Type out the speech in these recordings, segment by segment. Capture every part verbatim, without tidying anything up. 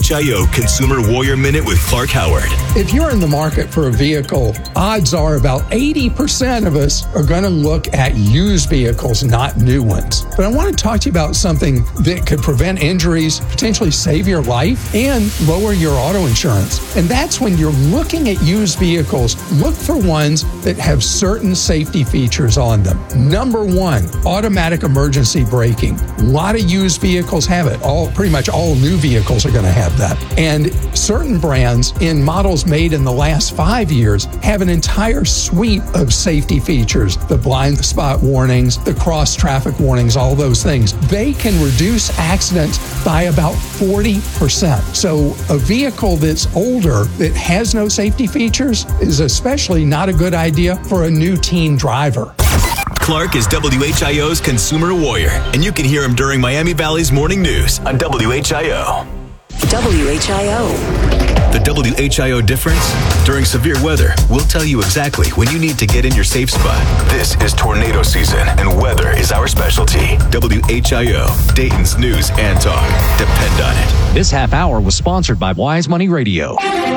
H I O Consumer Warrior Minute with Clark Howard. If you're in the market for a vehicle, odds are about eighty percent of us are going to look at used vehicles, not new ones. But I want to talk to you about something that could prevent injuries, potentially save your life, and lower your auto insurance. And that's when you're looking at used vehicles, look for ones that have certain safety features on them. Number one, automatic emergency braking. A lot of used vehicles have it. All pretty much all new vehicles are going to have that. And certain brands in models made in the last five years have an entire suite of safety features. The blind spot warnings, the cross traffic warnings, all those things. They can reduce accidents by about forty percent. So a vehicle that's older that has no safety features is especially not a good idea for a new teen driver. Clark is W H I O's Consumer Warrior, and you can hear him during Miami Valley's Morning News on W H I O. W H I O. The W H I O difference? During severe weather, we'll tell you exactly when you need to get in your safe spot. This is tornado season, and weather is our specialty. W H I O, Dayton's news and talk. Depend on it. This half hour was sponsored by Wise Money Radio.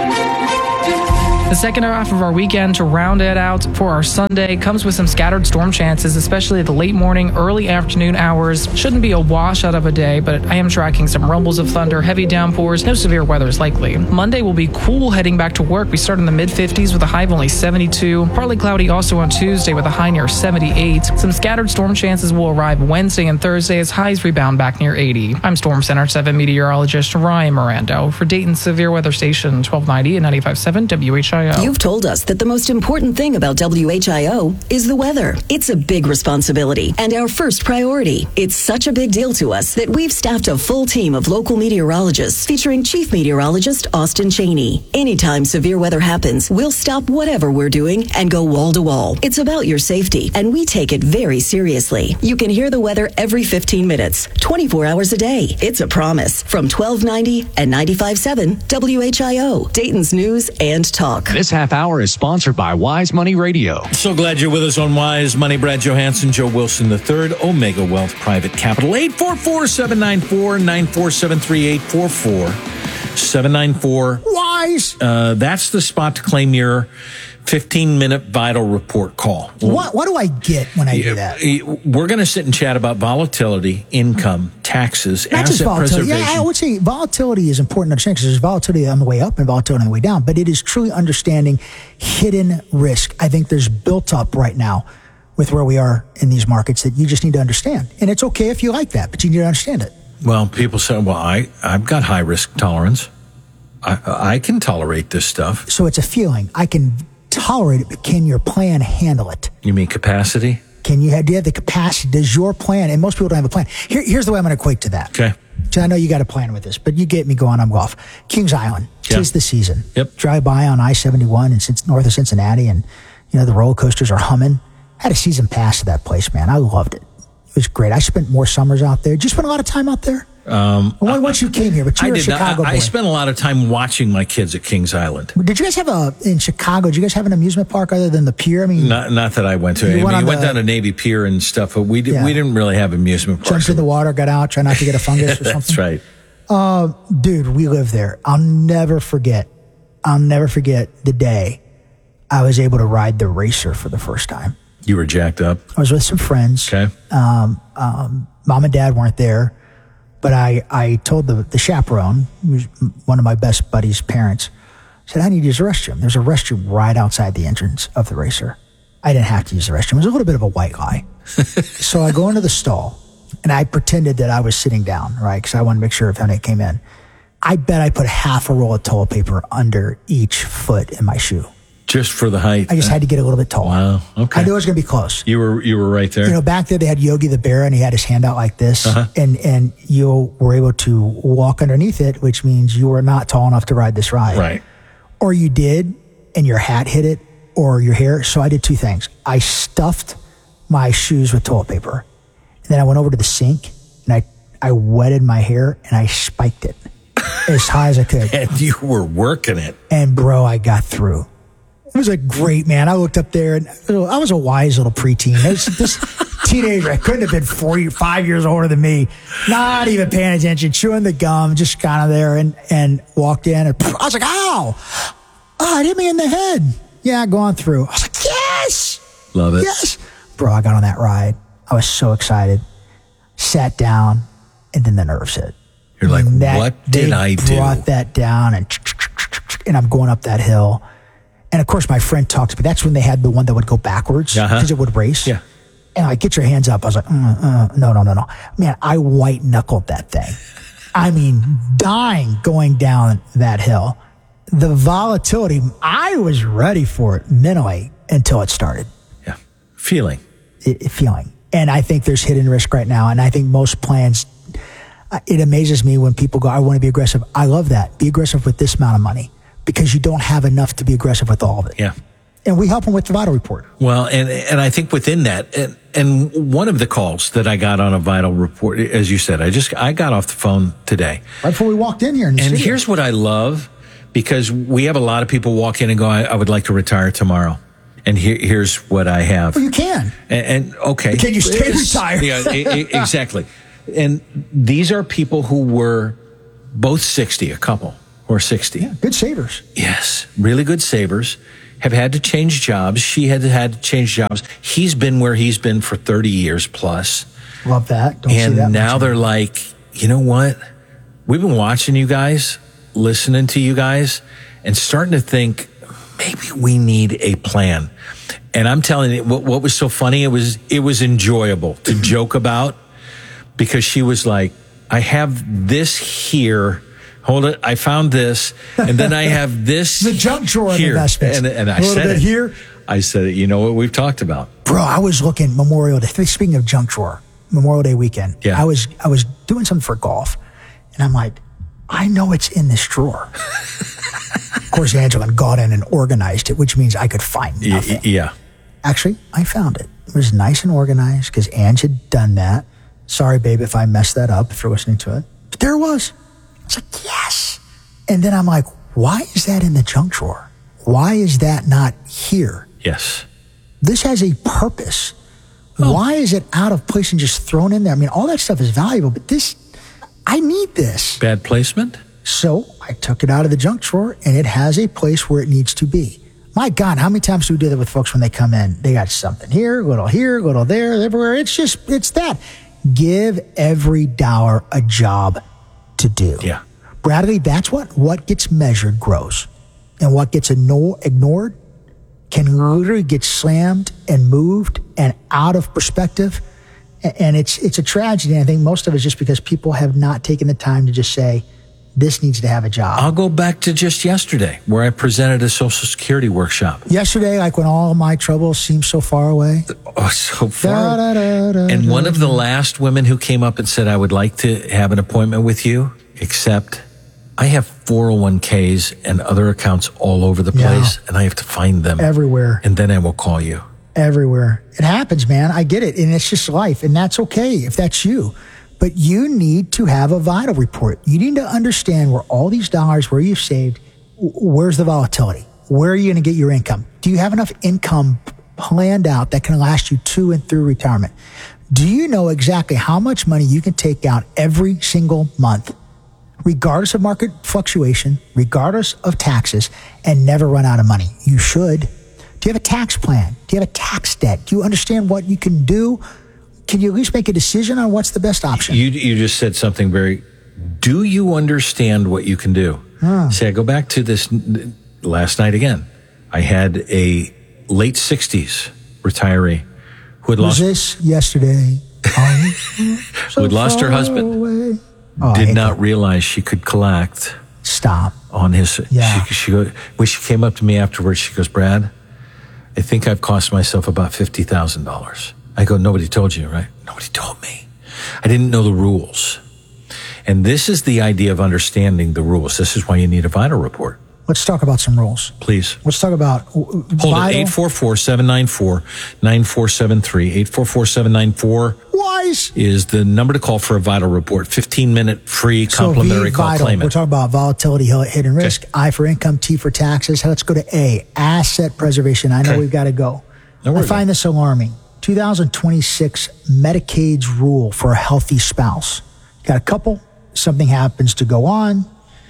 The second half of our weekend to round it out for our Sunday comes with some scattered storm chances, especially at the late morning, early afternoon hours. Shouldn't be a washout of a day, but I am tracking some rumbles of thunder, heavy downpours. No severe weather is likely. Monday will be cool heading back to work. We start in the mid fifties with a high of only seventy-two. Partly cloudy also on Tuesday with a high near seventy-eight. Some scattered storm chances will arrive Wednesday and Thursday as highs rebound back near eighty. I'm Storm Center seven meteorologist Ryan Mirando for Dayton's Severe Weather Station twelve ninety and ninety-five point seven W H I O. You've told us that the most important thing about W H I O is the weather. It's a big responsibility and our first priority. It's such a big deal to us that we've staffed a full team of local meteorologists featuring Chief Meteorologist Austin Cheney. Anytime severe weather happens, we'll stop whatever we're doing and go wall to wall. It's about your safety, and we take it very seriously. You can hear the weather every fifteen minutes, twenty-four hours a day. It's a promise. From twelve ninety and ninety-five point seven W H I O, Dayton's News and Talk. This half hour is sponsored by Wise Money Radio. So glad you're with us on Wise Money. Brad Johansson, Joe Wilson the third, Omega Wealth Private Capital. eight four four, seven nine four, nine four seven three, eight four four, seven nine four, WISE. Uh, that's the spot to claim your fifteen-minute vital report call. What, what do I get when I do that? We're going to sit and chat about volatility, income, taxes, Not just asset volatility. preservation. Yeah, I would say volatility is important to understand because there's volatility on the way up and volatility on the way down, but it is truly understanding hidden risk. I think there's built up right now with where we are in these markets that you just need to understand. And it's okay if you like that, but you need to understand it. Well, people say, well, I, I've got high risk tolerance. I, I can tolerate this stuff. So it's a feeling. I can tolerate it, but can your plan handle it? You mean capacity? Can you have, do you have the capacity? Does your plan, and most people don't have a plan. Here, here's the way I'm going to equate to that. Okay. So I know you got a plan with this, but you get me going, I'm off. Kings Island, Yeah. tis the season. Yep. Drive by on I seventy-one and since north of Cincinnati, and you know the roller coasters are humming. I had a season pass to that place, man. I loved it. It was great. I spent more summers out there. Did you spend a lot of time out there? Um, well, once you came here, but you're I a did Chicago not, I, boy. I spent a lot of time watching my kids at Kings Island. Did you guys have a, in Chicago, did you guys have an amusement park other than the pier? I mean, Not, not that I went to. You I mean, went on we went the- down to Navy Pier and stuff, but we, did, Yeah. we didn't really have amusement parks. jumped in the water, got out, try not to get a fungus or something. That's right. Uh, dude, we lived there. I'll never forget. I'll never forget the day I was able to ride the racer for the first time. You were jacked up. I was with some friends. Okay. Um, um, mom and dad weren't there, but I, I told the, the chaperone, who was one of my best buddy's parents, I said, I need to use the restroom. There's a restroom right outside the entrance of the racer. I didn't have to use the restroom. It was a little bit of a white lie. So I go into the stall and I pretended that I was sitting down, right? Because I wanted to make sure if anyone came in. I bet I put half a roll of toilet paper under each foot in my shoe. Just for the height. I just had to get a little bit taller. Wow. Okay. I knew it was going to be close. You were you were right there. You know, back there they had Yogi the Bear, and he had his hand out like this, Uh-huh. and and you were able to walk underneath it, which means you were not tall enough to ride this ride, Right. Or you did, and your hat hit it, or your hair. So I did two things. I stuffed my shoes with toilet paper, and then I went over to the sink and I I wetted my hair and I spiked it as high as I could. And you were working it. And bro, I got through. It was a great, man. I looked up there and I was a wise little preteen. It was this, teenager. I couldn't have been four, five years older than me. Not even paying attention, chewing the gum, just kind of there, and, and walked in. And I was like, ow! Oh, it hit me in the head. Yeah, going through. I was like, yes! Love it. Yes! Bro, I got on that ride. I was so excited. Sat down, and then the nerves hit. You're like, that, what did I do? They brought that down, and, and I'm going up that hill. And, of course, my friend talked to me. That's when they had the one that would go backwards because uh-huh. it would race. Yeah. And I get your hands up. I was like, mm, uh, no, no, no, no. Man, I white knuckled that thing. I mean, dying going down that hill. The volatility, I was ready for it mentally until it started. Yeah. Feeling. It, feeling. And I think there's hidden risk right now. And I think most plans, it amazes me when people go, I want to be aggressive. I love that. Be aggressive with this amount of money because you don't have enough to be aggressive with all of it. Yeah. And we help them with the Vital Report. Well, and and I think within that, and, and one of the calls that I got on a Vital Report, as you said, I just, I got off the phone today. Right before we walked in here. In the and studio. Here's what I love, because we have a lot of people walk in and go, I, I would like to retire tomorrow. And here, here's what I have. Well, you can. And, and okay. Can you stay retired? Yeah, I, I, exactly. And these are people who were both sixty, a couple who are sixty. Yeah, good savers. Yes, really good savers. Have had to change jobs. She had had to change jobs. He's been where he's been for thirty years plus. Love that. Don't and see that now much they're like, you know what? We've been watching you guys, listening to you guys, and starting to think maybe we need a plan. And I'm telling you, what, what was so funny? It was it was enjoyable to joke about, because she was like, I have this here. Hold it. I found this. And then I have this. The junk drawer here. investments. And, and I a little said bit it. here. I said it. You know what we've talked about. Bro, I was looking Memorial Day. Speaking of junk drawer, Memorial Day weekend. Yeah. I was, I was doing something for golf. And I'm like, I know it's in this drawer. Of course, Angela got in and organized it, which means I could find nothing. Y- yeah. Actually, I found it. It was nice and organized because Ange had done that. Sorry, babe, if I messed that up, if you're listening to it. But there it was. I was like, yes. And then I'm like, why is that in the junk drawer? Why is that not here? Yes. This has a purpose. Oh. Why is it out of place and just thrown in there? I mean, all that stuff is valuable, but this, I need this. Bad placement? So I took it out of the junk drawer, and it has a place where it needs to be. My God, how many times do we do that with folks when they come in? They got something here, a little here, a little there, everywhere. It's just, it's that. Give every dollar a job to do. Yeah. Bradley, that's what, what gets measured grows. And what gets ignored can literally get slammed and moved and out of perspective. And it's, it's a tragedy. And I think most of it is just because people have not taken the time to just say, this needs to have a job. I'll go back to just yesterday where I presented a Social Security workshop. Yesterday, like when all my troubles seem so far away. Oh, so far. Da, da, da, da, and one da, of the last women who came up and said, I would like to have an appointment with you, except I have four oh one k's and other accounts all over the place, yeah. and I have to find them. Everywhere. And then I will call you. Everywhere. It happens, man. I get it. And it's just life. And that's okay if that's you. But you need to have a Vital Report. You need to understand where all these dollars, where you've saved, where's the volatility? Where are you going to get your income? Do you have enough income planned out that can last you to and through retirement? Do you know exactly how much money you can take out every single month, regardless of market fluctuation, regardless of taxes, and never run out of money? You should. Do you have a tax plan? Do you have a tax debt? Do you understand what you can do? Can you at least make a decision on what's the best option? You you just said something very, do you understand what you can do? Huh. See, I go back to this last night again. I had a late sixties retiree who had Was lost... this yesterday? who had lost her husband. Oh, did not realize she could collect. Stop. On his... Yeah. She, she, go, when she came up to me afterwards, she goes, Brad, I think I've cost myself about fifty thousand dollars. I go, nobody told you, right? Nobody told me. I didn't know the rules. And this is the idea of understanding the rules. This is why you need a Vital Report. Let's talk about some rules. Please. Let's talk about Hold it, eight four four, seven nine four, nine four seven three. eight four four, seven nine four WISE is the number to call for a Vital Report. fifteen minute free complimentary so call Vital. claimant. We're talking about volatility, hidden risk, okay. I for income, T for taxes. Let's go to A, asset preservation. I know okay. we've got to go. No, I find this alarming. two thousand twenty-six Medicaid's rule for a healthy spouse. Got a couple, something happens to go on,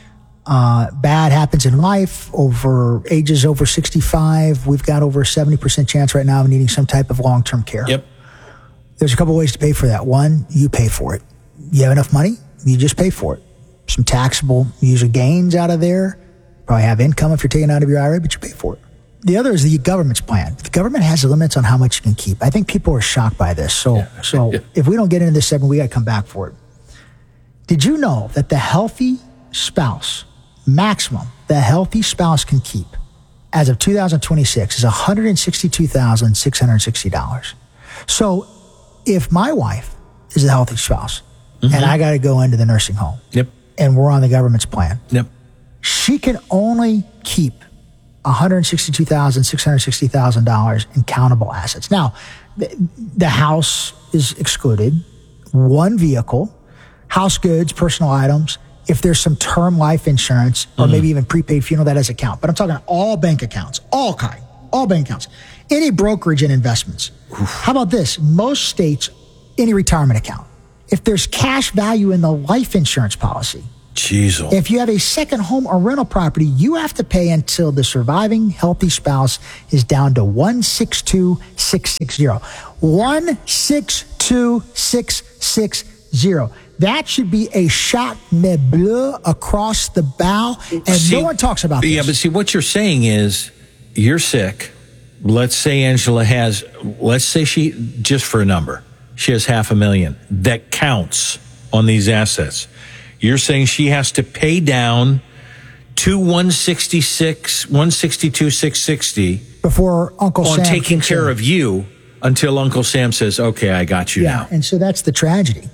uh, bad happens in life, over ages over sixty-five, we've got over a seventy percent chance right now of needing some type of long-term care. Yep. There's a couple ways to pay for that. One, you pay for it. You have enough money, you just pay for it. Some taxable usually gains out of there. Probably have income if you're taking out of your I R A, but you pay for it. The other is the government's plan. The government has limits on how much you can keep. I think people are shocked by this. So, yeah. so yeah. if we don't get into this segment, we got to come back for it. Did you know that the healthy spouse, maximum, the healthy spouse can keep as of two thousand twenty-six is one hundred sixty-two thousand six hundred sixty dollars. So if my wife is a healthy spouse mm-hmm. and I got to go into the nursing home yep. and we're on the government's plan, yep. she can only keep one hundred sixty-two thousand six hundred sixty dollars in countable assets. Now, the, the house is excluded, one vehicle, house goods, personal items. If there's some term life insurance or mm-hmm. maybe even prepaid funeral, that doesn't count. But I'm talking all bank accounts, all kind, all bank accounts, any brokerage and investments. Oof. How about this? Most states, any retirement account. If there's cash value in the life insurance policy, Jeez. If you have a second home or rental property, you have to pay until the surviving healthy spouse is down to one hundred sixty-two thousand six hundred sixty. one hundred sixty-two thousand six hundred sixty. That should be a shot me bleu across the bow, and see, no one talks about this. Yeah, but see, what you're saying is you're sick. Let's say Angela has, let's say she, just for a number, she has half a million. That counts on these assets. You're saying she has to pay down to one sixty-six, one sixty-two, six sixty before Uncle on Sam taking care in. of you until Uncle Sam says, "Okay, I got you yeah, now." And so that's the tragedy.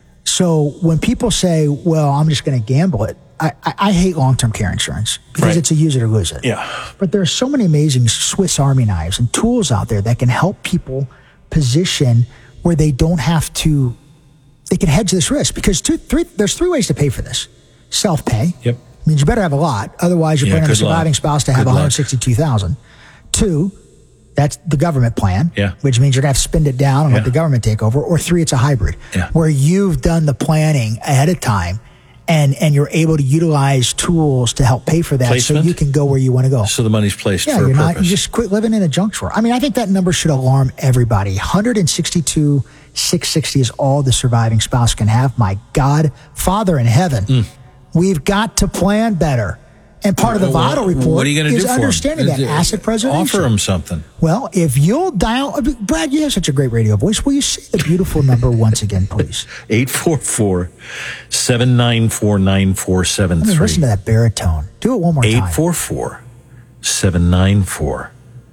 So when people say, "Well, I'm just going to gamble it," I, I, I hate long-term care insurance because right. it's a use it or lose it. Yeah. But there are so many amazing Swiss Army knives and tools out there that can help people position where they don't have to. They can hedge this risk because two, three, there's three ways to pay for this. Self-pay. Yep. Means you better have a lot. Otherwise, you're yeah, paying a surviving luck. spouse to have good one hundred sixty-two thousand dollars. Two, that's the government plan, yeah. which means you're going to have to spend it down and yeah. let the government take over. Or three, it's a hybrid, yeah. where you've done the planning ahead of time and, and you're able to utilize tools to help pay for that Placement? so you can go where you want to go. So the money's placed yeah, for you're a not, purpose. you just quit living in a junk drawer. I mean, I think that number should alarm everybody. one hundred sixty-two thousand six hundred sixty is all the surviving spouse can have. My God, Father in heaven, mm. we've got to plan better. And part of the well, Vital Report what are you is do understanding that him? asset preservation. Offer them something. Well, if you'll dial, Brad, you have such a great radio voice. Will you say the beautiful number once again, please? eight four four, seven nine four, nine four seven three. Listen to that baritone. Do it one more time. eight four four, seven nine four,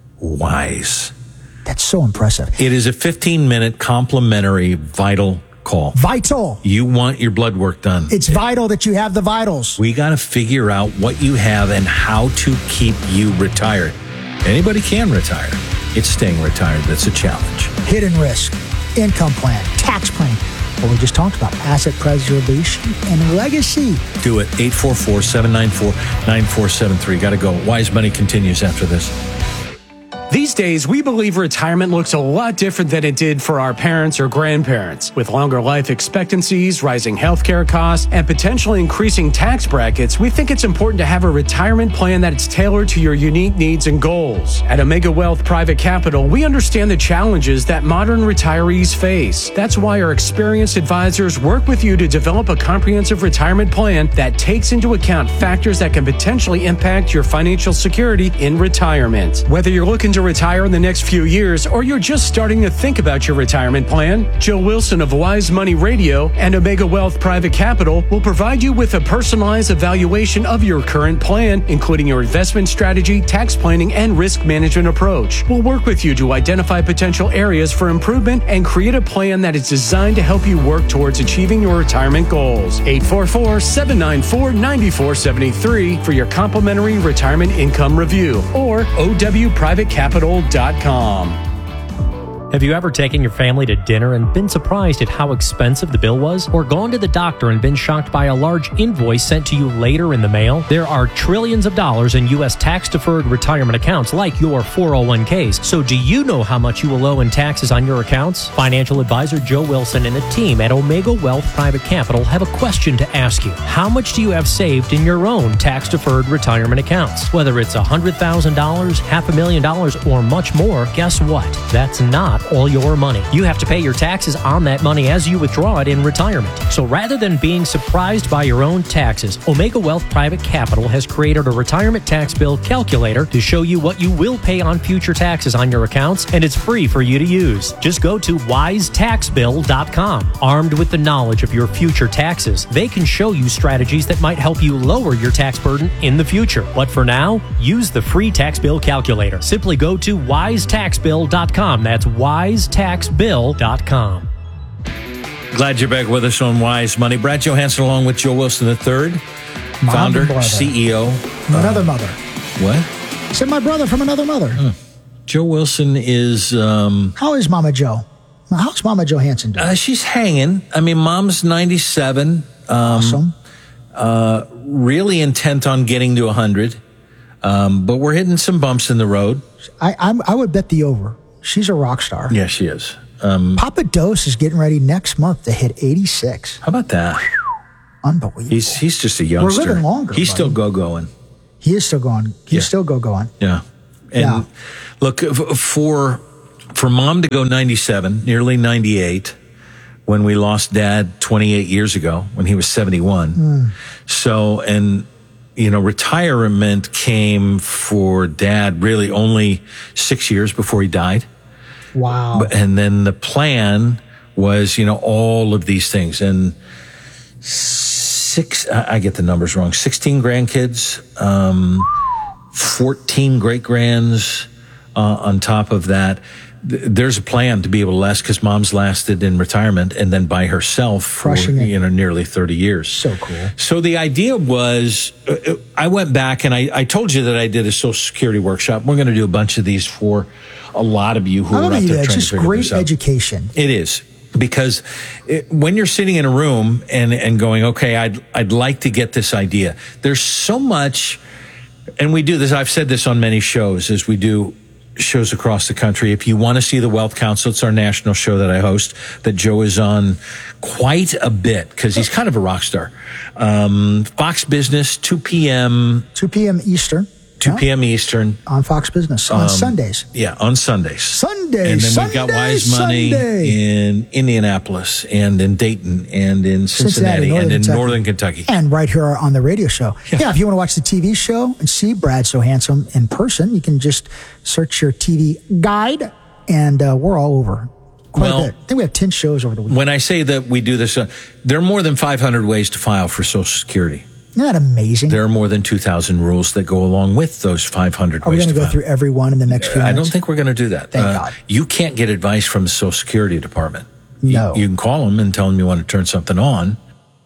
WISE. That's so impressive. It is a fifteen-minute complimentary Vital call. Vital. You want your blood work done. It's vital that you have the vitals. We got to figure out what you have and how to keep you retired. Anybody can retire. It's staying retired that's a challenge. Hidden risk, income plan, tax planning. What we just talked about, asset preservation and legacy. Do it. eight four four, seven nine four, nine four seven three. Got to go. Wise Money continues after this. These days, we believe retirement looks a lot different than it did for our parents or grandparents. With longer life expectancies, rising healthcare costs, and potentially increasing tax brackets, we think it's important to have a retirement plan that's tailored to your unique needs and goals. At Omega Wealth Private Capital, we understand the challenges that modern retirees face. That's why our experienced advisors work with you to develop a comprehensive retirement plan that takes into account factors that can potentially impact your financial security in retirement. Whether you're looking to retire in the next few years, or you're just starting to think about your retirement plan, Joe Wilson of Wise Money Radio and Omega Wealth Private Capital will provide you with a personalized evaluation of your current plan, including your investment strategy, tax planning, and risk management approach. We'll work with you to identify potential areas for improvement and create a plan that is designed to help you work towards achieving your retirement goals. eight four four, seven nine four, nine four seven three for your complimentary retirement income review, or O W Private Capital dot com. Have you ever taken your family to dinner and been surprised at how expensive the bill was? Or gone to the doctor and been shocked by a large invoice sent to you later in the mail? There are trillions of dollars in U S tax-deferred retirement accounts like your four oh one k's. So do you know how much you will owe in taxes on your accounts? Financial advisor Joe Wilson and the team at Omega Wealth Private Capital have a question to ask you. How much do you have saved in your own tax-deferred retirement accounts? Whether it's one hundred thousand dollars, half a million dollars, or much more, guess what? That's not all your money. You have to pay your taxes on that money as you withdraw it in retirement. So rather than being surprised by your own taxes, Omega Wealth Private Capital has created a retirement tax bill calculator to show you what you will pay on future taxes on your accounts, and it's free for you to use. Just go to wise tax bill dot com. Armed with the knowledge of your future taxes, they can show you strategies that might help you lower your tax burden in the future. But for now, use the free tax bill calculator. Simply go to wise tax bill dot com. That's wise tax bill dot com. Glad you're back with us on Wise Money. Brad Johansson along with Joe Wilson the third, Mom founder, and brother. C E O. From another uh, mother. What? I said my brother from another mother. Huh. Joe Wilson is... Um, How is Mama Joe? How's Mama Johansson doing? uh, she's hanging. I mean, Mom's ninety-seven. Um, awesome. Uh, really intent on getting to one hundred. Um, but we're hitting some bumps in the road. I I'm, I would bet the over. She's a rock star. Yeah, she is. Um, Papa Dose is getting ready next month to hit eighty-six. How about that? Unbelievable. He's he's just a youngster. We're living longer. He's buddy. still go going. He is still going. He's Yeah. still go going. Yeah. And Yeah. look, f- for for Mom to go ninety-seven, nearly ninety-eight, when we lost Dad twenty-eight years ago, when he was seventy-one. Mm. So, and you know, retirement came for Dad really only six years before he died. Wow. But- And then the plan was, you know, all of these things. And six, I I get the numbers wrong, sixteen grandkids, um, fourteen great grands uh, on top of that. Th- There's a plan to be able to last because Mom's lasted in retirement and then by herself for, Crushing it. you know, nearly thirty years. So cool. So the idea was, uh, I went back and I, I told you that I did a Social Security workshop. We're going to do a bunch of these for a lot of you who I are don't out know, there it's trying to just figure great this out. education. It is, because it, when you're sitting in a room and, and going, okay, I'd, I'd like to get this idea. There's so much, and we do this, I've said this on many shows as we do shows across the country. If you want to see the Wealth Council, it's our national show that I host that Joe is on quite a bit because he's kind of a rock star. Um, Fox Business, two p.m. two p.m. Eastern. two p.m. Eastern. On Fox Business on Um, Sundays. Yeah, on Sundays. Sunday, And then Sunday, we've got Wise Money Sunday. in Indianapolis and in Dayton and in Cincinnati, Cincinnati, Northern and in Kentucky. Northern Kentucky. And right here on the radio show. Yeah. Yeah, if you want to watch the T V show and see Brad So Handsome in person, you can just search your T V guide, and uh, we're all over. Quite Well, a bit. I think we have ten shows over the week. When I say that we do this, uh, there are more than five hundred ways to file for Social Security. Isn't that amazing? There are more than two thousand rules that go along with those five hundred Are we ways going to to go file. through every one in the next few I minutes? don't think we're going to do that. Thank Uh, God. You can't get advice from the Social Security Department. No. You, you can call them and tell them you want to turn something on.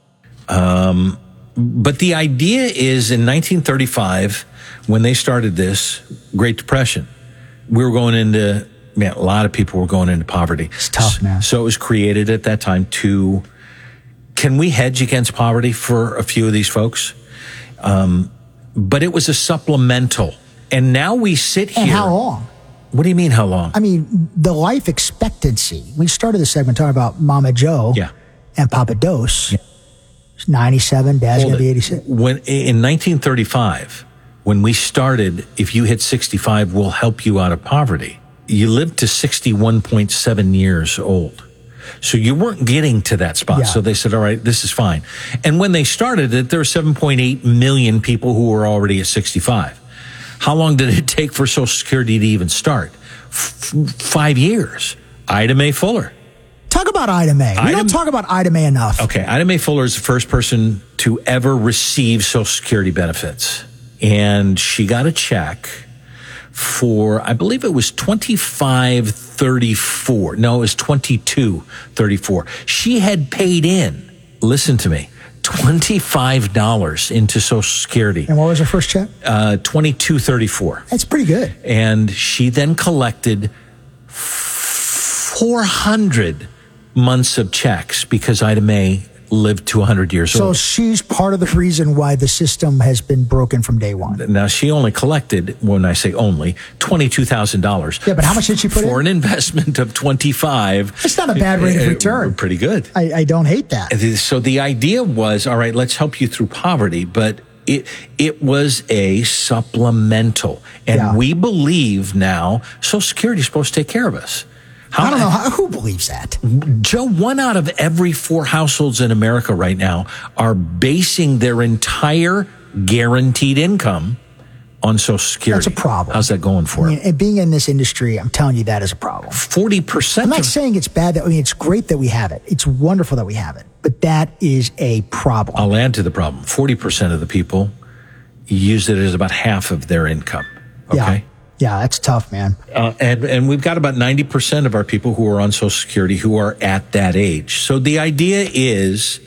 Um, but the idea is in nineteen thirty-five, when they started this Great Depression, we were going into, man, a lot of people were going into poverty. It's tough, man. So it was created at that time to, can we hedge against poverty for a few of these folks? Um, but it was a supplemental. And now we sit here. And how long? What do you mean, how long? I mean, the life expectancy. We started the segment talking about Mama Joe Yeah. and Papa Dose. It's ninety-seven, Dad's Hold going to be it. eighty-six. When, in nineteen thirty-five, when we started, if you hit sixty-five, we'll help you out of poverty. You lived to sixty-one point seven years old. So you weren't getting to that spot. Yeah. So they said, all right, this is fine. And when they started it, there were seven point eight million people who were already at sixty-five. How long did it take for Social Security to even start? F- five years. Ida Mae Fuller. Talk about Ida Mae. We Ida- don't talk about Ida Mae enough. Okay, Ida Mae Fuller is the first person to ever receive Social Security benefits. And she got a check for, I believe it was twenty-five thirty-four. No, it was twenty-two thirty-four. She had paid in, listen to me, twenty-five dollars into Social Security. And what was her first check? Uh, twenty-two thirty-four. That's pretty good. And she then collected four hundred months of checks because Ida Mae lived to one hundred years so old. So she's part of the reason why the system has been broken from day one. Now, she only collected, when I say only, twenty-two thousand dollars. Yeah, but how much did she put for in? an investment of twenty-five. It's not a bad rate of return. Pretty good. I, I don't hate that. So the idea was, all right, let's help you through poverty, but it it was a supplemental. And Yeah. we believe now Social Security is supposed to take care of us. How, I don't know. How, who believes that? Joe, one out of every four households in America right now are basing their entire guaranteed income on Social Security. That's a problem. How's that going for I mean, it? and being in this industry, I'm telling you that is a problem. forty percent. I'm not of, saying it's bad. That I mean, it's great that we have it. It's wonderful that we have it. But that is a problem. I'll add to the problem. forty percent of the people use it as about half of their income. Okay. Yeah. Yeah, that's tough, man. Uh, and, and we've got about ninety percent of our people who are on Social Security who are at that age. So the idea is,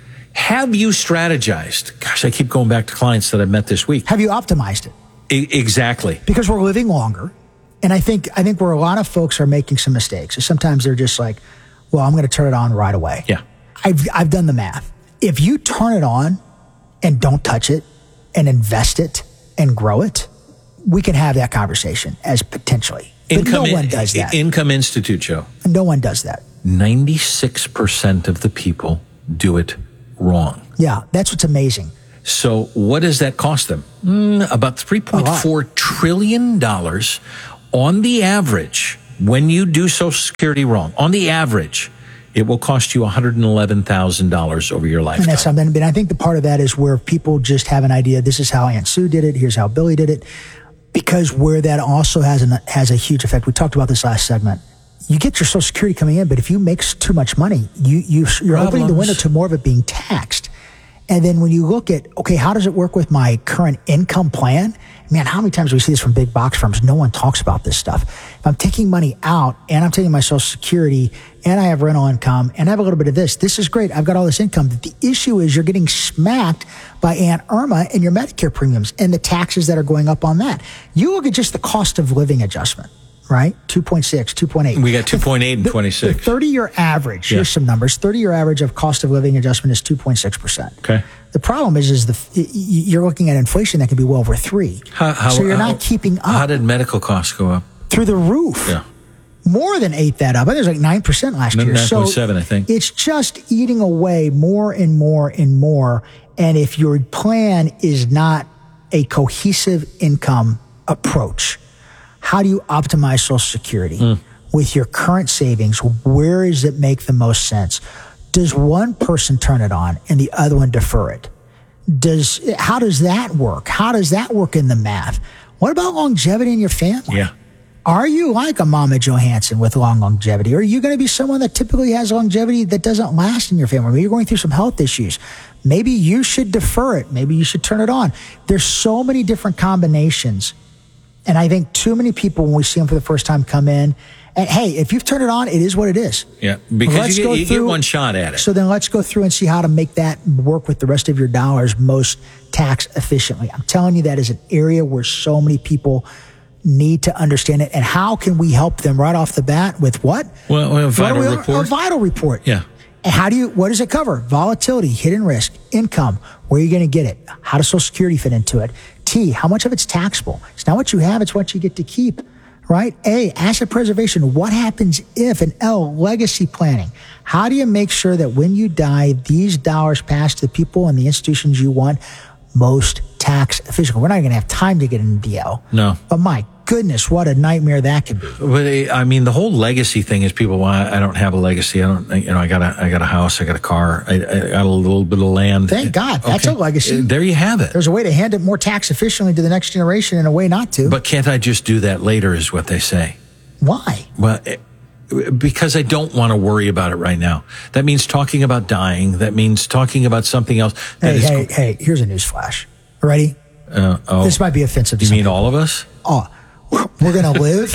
have you strategized? Gosh, I keep going back to clients that I've met this week. Have you optimized it? E- exactly. Because we're living longer. And I think I think where a lot of folks are making some mistakes is sometimes they're just like, well, I'm going to turn it on right away. Yeah. I've I've done the math. If you turn it on and don't touch it and invest it and grow it, we can have that conversation as potentially. But Income no one in- does that. Income Institute, Joe. No one does that. ninety-six percent of the people do it wrong. Yeah, that's what's amazing. So what does that cost them? Mm, about three point four trillion dollars on the average. When you do Social Security wrong, on the average, it will cost you one hundred eleven thousand dollars over your lifetime. And that's something, but I think the part of that is where people just have an idea. This is how Aunt Sue did it. Here's how Billy did it. Because where that also has an, has a huge effect. We talked about this last segment. You get your Social Security coming in, but if you make too much money, you, you, you're Problems. opening the window to more of it being taxed. And then when you look at, okay, how does it work with my current income plan? Man, how many times do we see this from big box firms? No one talks about this stuff. If I'm taking money out and I'm taking my Social Security and I have rental income and I have a little bit of this, this is great. I've got all this income. The issue is you're getting smacked by Aunt Irma and your Medicare premiums and the taxes that are going up on that. You look at just the cost of living adjustment, right? two point six, two point eight. We got two point eight and twenty-six. The thirty-year average, Yeah. here's some numbers. thirty-year average of cost of living adjustment is two point six percent. Okay. The problem is, is the you're looking at inflation that can be well over three. How, how, so you're how- not keeping up. How did medical costs go up? Through the roof. Yeah. More than ate that up. I think it was like nine percent last year. nine So point seven, I think. it's just eating away more and more and more. And if your plan is not a cohesive income approach, how do you optimize Social Security Mm. with your current savings? Where does it make the most sense? Does one person turn it on and the other one defer it? Does how does that work? How does that work in the math? What about longevity in your family? Yeah. Are you like a Mama Johansson with long longevity? Or are you going to be someone that typically has longevity that doesn't last in your family? Maybe you're going through some health issues. Maybe you should defer it. Maybe you should turn it on. There's so many different combinations. And I think too many people, when we see them for the first time, come in and, hey, if you've turned it on, it is what it is. Yeah, because Let's you, go get, you get through- one shot at it. So then let's go through and see how to make that work with the rest of your dollars most tax efficiently. I'm telling you, that is an area where so many people need to understand it. And how can we help them right off the bat with what? Well, a What vital do we- report. A vital report. Yeah. And how do you, what does it cover? Volatility, hidden risk, income, where are you going to get it? How does Social Security fit into it? T, how much of it's taxable? It's not what you have, it's what you get to keep, right? A, asset preservation. What happens if? And L, legacy planning. How do you make sure that when you die, these dollars pass to the people and the institutions you want most tax efficient? We're not going to have time to get into D L. No. But my goodness, what a nightmare that could be. But uh, I mean, the whole legacy thing is people. Well, I I don't have a legacy. I don't. You know, I got a. I got a house. I got a car. I, I got a little bit of land. Thank God. That's Okay. a legacy. Uh, There you have it. There's a way to hand it more tax efficiently to the next generation and a way not to. But can't I just do that later? Is what they say. Why? Well, eh, because I don't want to worry about it right now. That means talking about dying. That means talking about something else. That Hey, is, hey, hey, here's a news flash. Ready? Uh, oh, This might be offensive to you some mean people. all of us? Oh, we're going to live.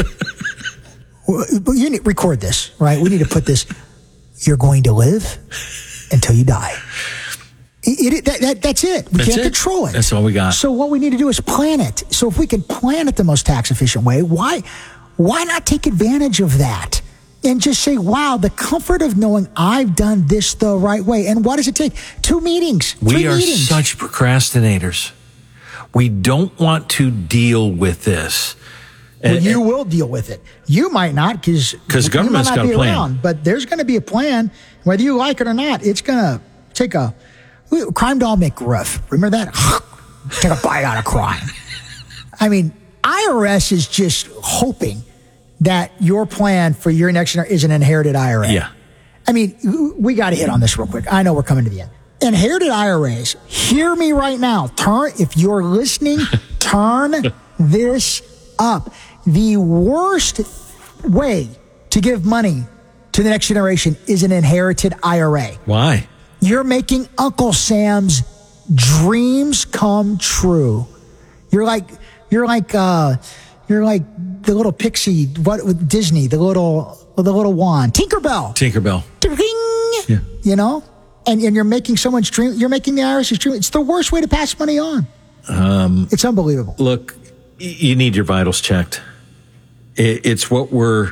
Well, you need to record this, right? We need to put this. You're going to live until you die. It, it, that, that, that's it. We That's can't it. control it. That's all we got. So what we need to do is plan it. So if we can plan it the most tax efficient way, why, why not take advantage of that? and just say, wow, the comfort of knowing I've done this the right way. And what does it take? Two meetings. Three we are meetings. such procrastinators. We don't want to deal with this. Well, you will deal with it. You might not, because because government's got a plan. Around, but there's going to be a plan, whether you like it or not. It's going to take a crime doll McGriff. Remember that? Take a bite out of crime. I mean, I R S is just hoping that your plan for your next year is an inherited I R A. Yeah. I mean, we got to hit on this real quick. I know we're coming to the end. Inherited I R As, hear me right now. Turn, if you're listening, turn this up. The worst way to give money to the next generation is an inherited I R A. Why? You're making Uncle Sam's dreams come true. You're like, you're like, uh, you're like the little pixie, what with Disney, the little, the little wand, Tinkerbell. Tinkerbell. Ding! Yeah. You know, and and you're making someone's dream. You're making the IRS's dream. It's the worst way to pass money on. Um, it's unbelievable. Look, you need your vitals checked. It's what we're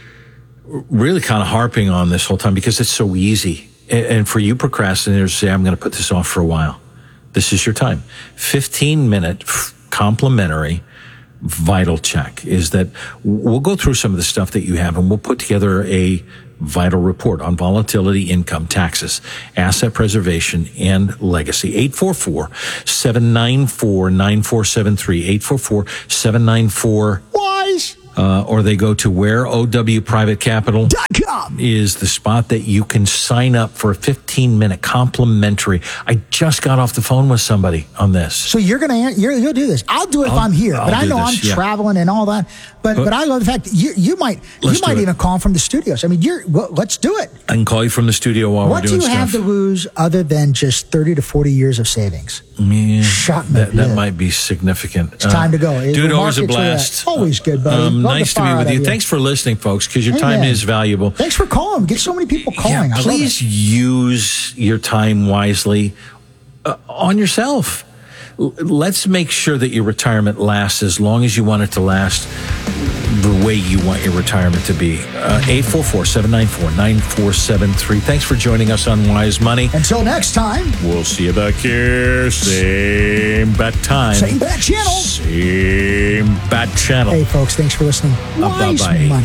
really kind of harping on this whole time because it's so easy. And for you procrastinators, say, I'm going to put this off for a while. This is your time. fifteen minute complimentary vital check is that we'll go through some of the stuff that you have and we'll put together a vital report on volatility, income, taxes, asset preservation, and legacy. eight four four, seven nine four, nine four seven three, eight four four, seven nine four, WISE. Uh, or they go to where O W Private Capital dot com is the spot that you can sign up for a fifteen minute complimentary. I just got off the phone with somebody on this. So you're going to, you'll do this. I'll do it if I'll, I'm here, I'll but I know this, I'm yeah. traveling and all that. But, but, but I love the fact that you, you might, you might even call from the studios. I mean, you're, well, let's do it. I can call you from the studio while what we're doing stuff. What do you stuff. have to lose other than just thirty to forty years of savings? Yeah, Shot in that, the that might be significant. It's uh, time to go. Dude, always a blast. Always good, buddy. Um, Love nice to be with you. you. Thanks for listening, folks, because your Amen. time is valuable. Thanks for calling. Get so many people calling. Yeah, I please love it. use your time wisely uh, on yourself. L- let's make sure that your retirement lasts as long as you want it to last, the way you want your retirement to be. Uh, eight four four, seven nine four, nine four seven three. Thanks for joining us on Wise Money. Until next time. We'll see you back here. Same bat time. Same bat channel. Same bat channel. Hey, folks, thanks for listening. Wise Bye-bye. Money.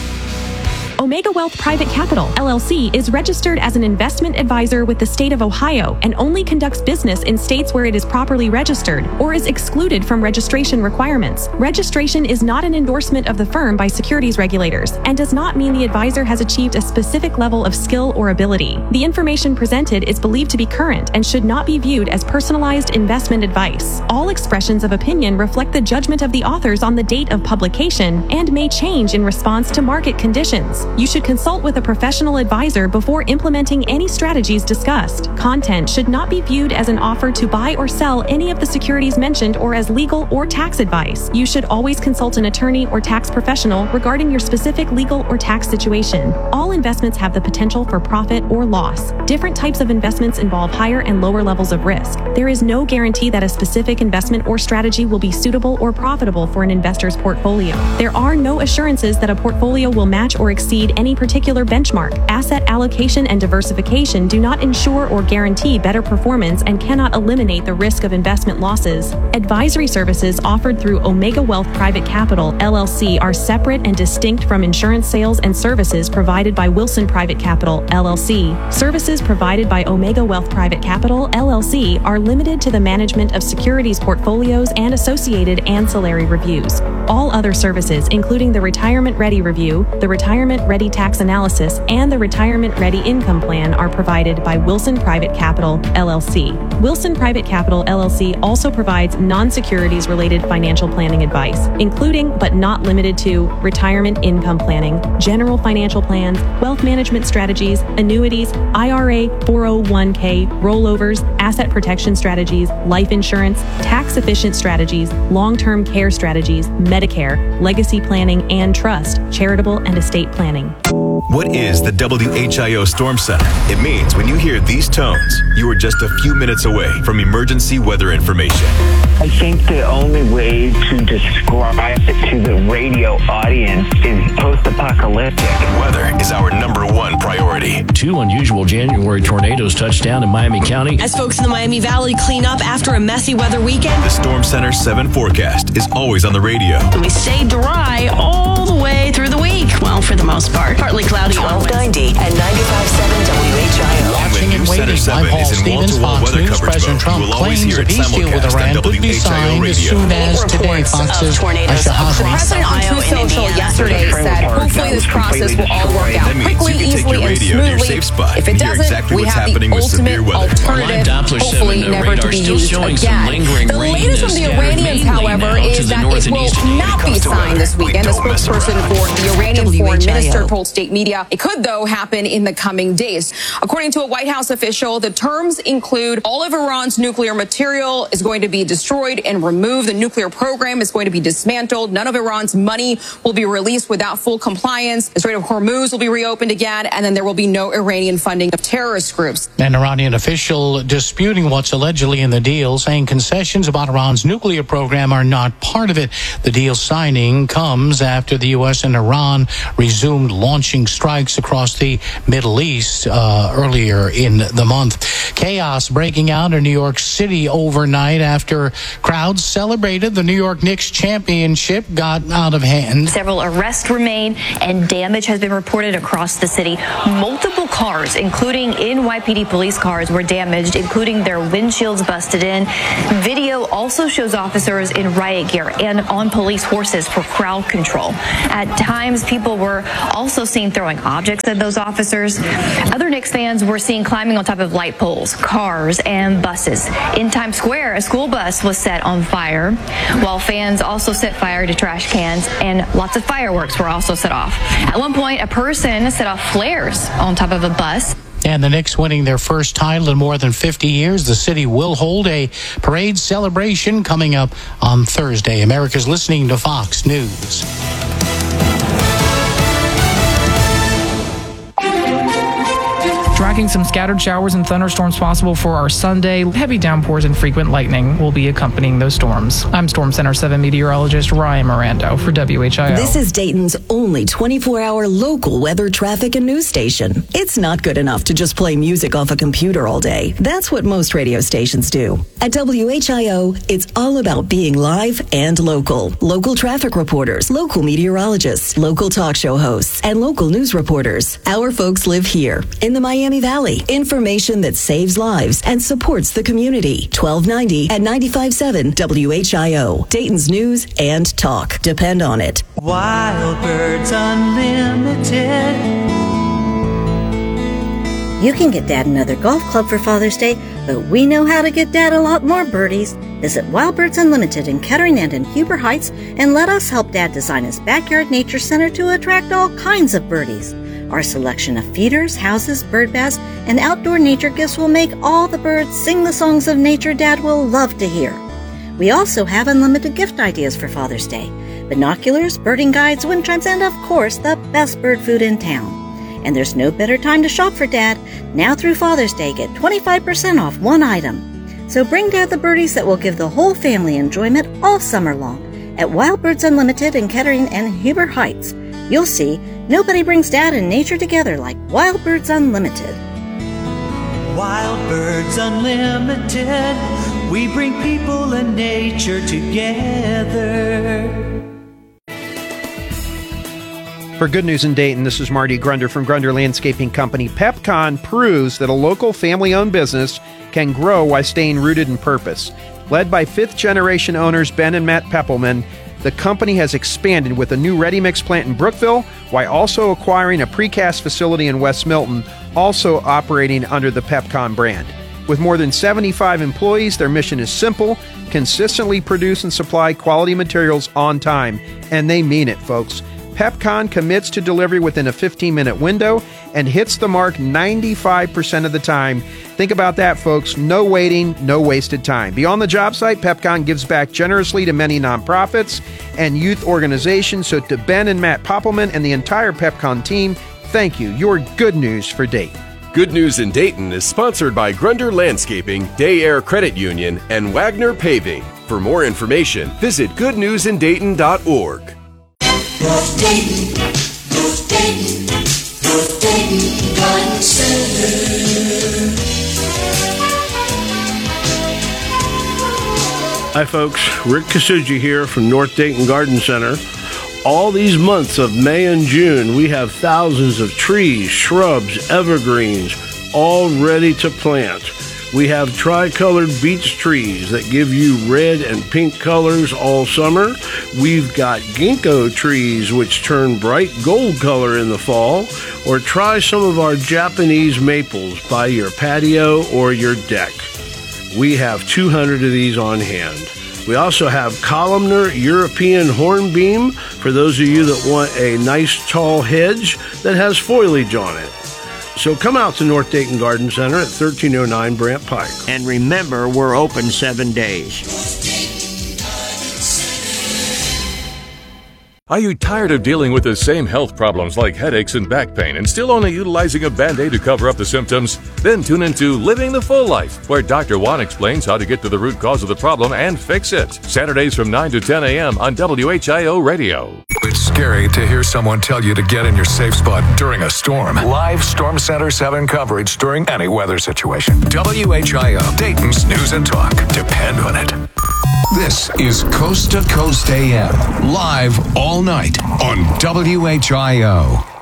Omega Wealth Private Capital, L L C, is registered as an investment advisor with the state of Ohio and only conducts business in states where it is properly registered or is excluded from registration requirements. Registration is not an endorsement of the firm by securities regulators and does not mean the advisor has achieved a specific level of skill or ability. The information presented is believed to be current and should not be viewed as personalized investment advice. All expressions of opinion reflect the judgment of the authors on the date of publication and may change in response to market conditions. You should consult with a professional advisor before implementing any strategies discussed. Content should not be viewed as an offer to buy or sell any of the securities mentioned or as legal or tax advice. You should always consult an attorney or tax professional regarding your specific legal or tax situation. All investments have the potential for profit or loss. Different types of investments involve higher and lower levels of risk. There is no guarantee that a specific investment or strategy will be suitable or profitable for an investor's portfolio. There are no assurances that a portfolio will match or exceed any particular benchmark. Asset allocation and diversification do not ensure or guarantee better performance and cannot eliminate the risk of investment losses. Advisory services offered through Omega Wealth Private Capital, L L C, are separate and distinct from insurance sales and services provided by Wilson Private Capital, L L C. Services provided by Omega Wealth Private Capital, L L C, are limited to the management of securities portfolios and associated ancillary reviews. All other services, including the Retirement Ready Review, the Retirement Ready Tax Analysis, and the Retirement Ready Income Plan, are provided by Wilson Private Capital, L L C. Wilson Private Capital, L L C also provides non-securities related financial planning advice, including but not limited to retirement income planning, general financial plans, wealth management strategies, annuities, I R A, four oh one k, rollovers, asset protection strategies, life insurance, tax-efficient strategies, long-term care strategies, Medicare, legacy planning and trust, charitable and estate planning. What is the W H I O Storm Center? It means when you hear these tones, you are just a few minutes away from emergency weather information. I think the only way to describe it to the radio audience is post-apocalyptic. And weather is our number one priority. Two unusual January tornadoes touched down in Miami County. As folks in the Miami Valley clean up after a messy weather weekend, the Storm Center seven forecast is always on the radio. We stay dry all the way through the week. Well, for the most part. Partly cloudy. twelve ninety and ninety-five point seven W H I O. Watching and waiting. I'm Paul Stevens, Fox News. President Trump claims a peace deal with Iran could be signed as soon as today. Fox's Aisha Hassan. President on Truth Social yesterday said, hopefully this process will all work out quickly, easily, and smoothly. If it doesn't, we have the ultimate alternative, hopefully never to be used again. The latest from the Iranians, however, is that it will not be signed this weekend. The spokesperson for the Iranian foreign minister told state media it could, though, happen in the coming days. According to a White House official, the terms include all of Iran's nuclear material is going to be destroyed and removed. The nuclear program is going to be dismantled. None of Iran's money will be released without full compliance. The Strait of Hormuz will be reopened again, and then there will be no Iranian funding of terrorist groups. An Iranian official disputing what's allegedly in the deal, saying concessions about Iran's nuclear program are not part of it. The deal signing comes after the U S and Iran resumed launching strikes across the Middle East uh, earlier in the month. Chaos breaking out in New York City overnight after crowds celebrated the New York Knicks championship got out of hand. Several arrests remain and damage has been reported across the city. Multiple cars, including N Y P D police cars, were damaged, including their windshields busted in. Video also shows officers in riot gear and on police horses for crowd control. At times, people were also seen throwing objects at those officers. Other Knicks fans were seen climbing on top of light poles, cars, and buses. In Times Square, a school bus was set on fire, while fans also set fire to trash cans, and lots of fireworks were also set off. At one point, a person set off flares on top of a bus. And the Knicks winning their first title in more than fifty years. The city will hold a parade celebration coming up on Thursday. America's listening to Fox News. Tracking some scattered showers and thunderstorms possible for our Sunday. Heavy downpours and frequent lightning will be accompanying those storms. I'm Storm Center seven meteorologist Ryan Mirando for W H I O. This is Dayton's only twenty-four hour local weather, traffic, and news station. It's not good enough to just play music off a computer all day. That's what most radio stations do. At W H I O, it's all about being live and local. Local traffic reporters, local meteorologists, local talk show hosts, and local news reporters. Our folks live here in the Miami Valley. Information that saves lives and supports the community. twelve ninety and ninety-five point seven W H I O. Dayton's news and talk. Depend on it. Wild Birds Unlimited. You can get Dad another golf club for Father's Day, but we know how to get Dad a lot more birdies. Visit Wild Birds Unlimited in Kettering and in Huber Heights and let us help Dad design his backyard nature center to attract all kinds of birdies. Our selection of feeders, houses, bird baths, and outdoor nature gifts will make all the birds sing the songs of nature Dad will love to hear. We also have unlimited gift ideas for Father's Day. Binoculars, birding guides, wind chimes, and of course, the best bird food in town. And there's no better time to shop for Dad. Now through Father's Day, get twenty-five percent off one item. So bring Dad the birdies that will give the whole family enjoyment all summer long at Wild Birds Unlimited in Kettering and Huber Heights. You'll see, nobody brings Dad and nature together like Wild Birds Unlimited. Wild Birds Unlimited, we bring people and nature together. For Good News in Dayton, this is Marty Grunder from Grunder Landscaping Company. PepCon proves that a local family-owned business can grow while staying rooted in purpose. Led by fifth-generation owners Ben and Matt Peppelman, the company has expanded with a new ready-mix plant in Brookville while also acquiring a precast facility in West Milton, also operating under the PepCon brand. With more than seventy-five employees, their mission is simple: consistently produce and supply quality materials on time. And they mean it, folks. PepCon commits to delivery within a fifteen-minute window and hits the mark ninety-five percent of the time. Think about that, folks. No waiting, no wasted time. Beyond the job site, PepCon gives back generously to many nonprofits and youth organizations. So to Ben and Matt Poppelman and the entire PepCon team, Thank you. Your good news for Dayton. Good News in Dayton is sponsored by Grunder Landscaping, Day Air Credit Union, and Wagner Paving. For more information, visit good news in dayton dot org. North Dayton, North Dayton, North Dayton Garden Center. Hi folks, Rick Kasuji here from North Dayton Garden Center. All these months of May and June, we have thousands of trees, shrubs, evergreens, all ready to plant. We have tricolored beech trees that give you red and pink colors all summer. We've got ginkgo trees which turn bright gold color in the fall. Or try some of our Japanese maples by your patio or your deck. We have two hundred of these on hand. We also have columnar European hornbeam for those of you that want a nice tall hedge that has foliage on it. So come out to North Dayton Garden Center at thirteen oh nine Brant Pike. And remember, we're open seven days. Are you tired of dealing with the same health problems like headaches and back pain and still only utilizing a Band-Aid to cover up the symptoms? Then tune into Living the Full Life, where Doctor Juan explains how to get to the root cause of the problem and fix it. Saturdays from nine to ten a.m. on W H I O Radio. It's scary to hear someone tell you to get in your safe spot during a storm. Live Storm Center seven coverage during any weather situation. W H I O, Dayton's News and Talk. Depend on it. This is Coast to Coast A M, live all night on W H I O.